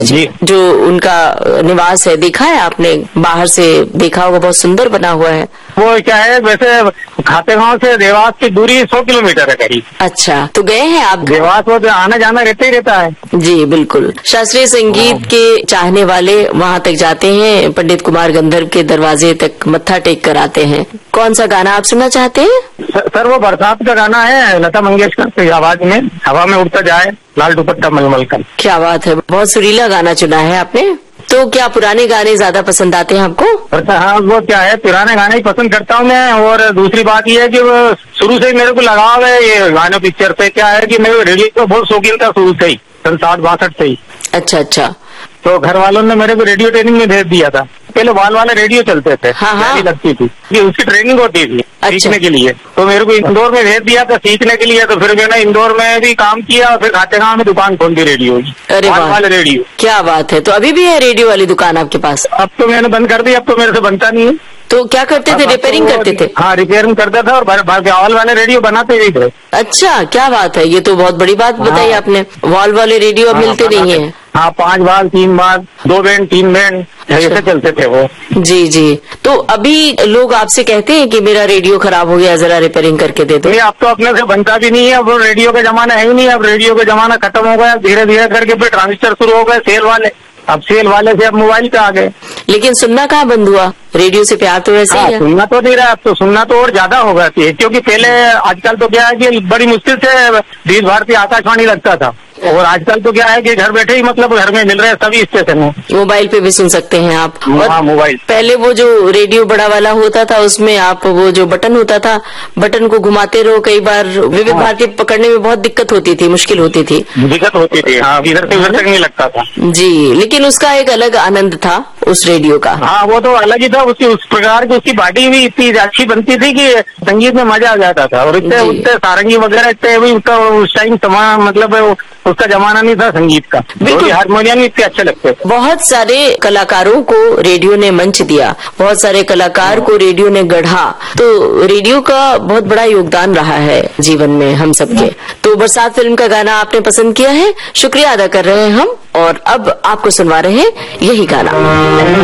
जी। जो उनका निवास है, देखा है आपने? बाहर से देखा होगा, बहुत सुंदर बना हुआ है। वो क्या है, वैसे खातेगांव से देवास की दूरी 100 किलोमीटर है करीब। अच्छा, तो गए हैं आप? देवास वो आना जाना रहता ही रहता है। जी बिल्कुल। शास्त्रीय संगीत के चाहने वाले वहाँ तक जाते हैं, पंडित कुमार गंधर्व के दरवाजे तक मत्था टेक कर आते हैं। कौन सा गाना आप सुनना चाहते हैं? सर वो बरसात का गाना है, लता मंगेशकर की आवाज में, हवा में उड़ता जाए लाल दुपट्टा मलमल कर। क्या बात है, बहुत सुरीला गाना चुना है आपने। तो क्या पुराने गाने ज्यादा पसंद आते हैं आपको? हाँ, वो क्या है, पुराने गाने ही पसंद करता हूँ मैं। और दूसरी बात ये है कि वो शुरू से ही मेरे को लगाव है ये गाने पिक्चर से। क्या है कि मैं रेडियो का बहुत शौकीन था शुरू से ही, सन 60-62 से ही। अच्छा अच्छा। तो घर वालों ने मेरे को रेडियो ट्रेनिंग में भेज दिया था। पहले वाल वाले रेडियो चलते थे, हाँ। लगती थी कि उसकी ट्रेनिंग होती थी सीखने के लिए। तो मेरे को इंदौर में भेज दिया था सीखने के लिए। तो फिर मैंने इंदौर में भी काम किया और फिर खातेगांव में दुकान खोल दी रेडियो की। अरे वाल वाले रेडियो। क्या बात है। तो अभी भी है रेडियो वाली दुकान आपके पास? अब तो मैंने बंद कर दी, अब तो मेरे से बनता नहीं है। तो क्या करते थे, रिपेयरिंग करते थे? हाँ, रिपेयरिंग करता था और वाल वाले रेडियो बनाते भी थे। अच्छा, क्या बात है, ये तो बहुत बड़ी बात बताई आपने। वॉल वाले रेडियो अब मिलते नहीं है। हाँ, 5 बार 3 बार 2 बैंड 3 बैंड ऐसे चलते थे वो। जी जी। तो अभी लोग आपसे कहते हैं कि मेरा रेडियो खराब हो गया, जरा रिपेयरिंग करके दे दो। अब तो अपने से बनता भी नहीं है। अब रेडियो का जमाना है ही नहीं। अब रेडियो का जमाना खत्म हो गया। धीरे धीरे करके फिर ट्रांजिस्टर शुरू हो गए, सेल वाले। अब सेल वाले से अब मोबाइल पे आ गए। लेकिन सुनना कहाँ बंद हुआ? रेडियो से प्यार तो वैसे ही है। सुनना तो नहीं रहा, अब तो सुनना तो और ज्यादा हो गया है। क्योंकि पहले आजकल तो क्या है कि बड़ी मुश्किल से 20 भारतीय आकाशवाणी लगता था। और आजकल तो क्या है कि घर बैठे ही मतलब घर में मिल रहे हैं सभी स्टेशन में। मोबाइल पे भी सुन सकते हैं आप। हाँ, मोबाइल। पहले वो जो रेडियो बड़ा वाला होता था उसमें आप वो जो बटन होता था, बटन को घुमाते रहो, कई बार विविध भारती पकड़ने में बहुत दिक्कत होती थी, मुश्किल होती थी। दिक्कत होती थी, हाँ, इधर से उधर तक नहीं लगता था। जी, लेकिन उसका एक अलग आनंद था उस रेडियो का। हाँ, वो तो अलग ही था। उस प्रकार की उसकी बाटी भी इतनी अच्छी बनती थी कि संगीत में मजा आ जाता था। और इतने सारंगी वगैरह इतने भी उस टाइम मतलब उसका जमाना नहीं था संगीत का। बिल्कुल, हारमोनियम भी इतने अच्छे लगते थे। बहुत सारे कलाकारों को रेडियो ने मंच दिया, बहुत सारे कलाकार को रेडियो ने गढ़ा। तो रेडियो का बहुत बड़ा योगदान रहा है जीवन में हम सबके। तो बरसात फिल्म का गाना आपने पसंद किया है, शुक्रिया अदा कर रहे हैं हम। और अब आपको सुनवा रहे हैं यही गाना।